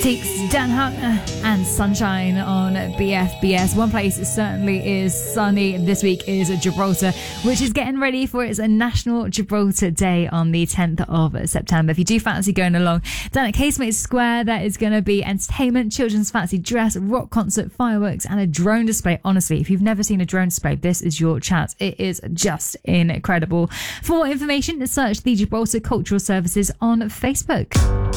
Takes Dan Hutner and Sunshine on BFBS. One place it certainly is sunny this week is Gibraltar, which is getting ready for its National Gibraltar Day on the 10th of September. If you do fancy going along, down at Casemates Square, there is going to be entertainment, children's fancy dress, rock concert, fireworks, and a drone display. Honestly, if you've never seen a drone display, this is your chance. It is just incredible. For more information, search the Gibraltar Cultural Services on Facebook.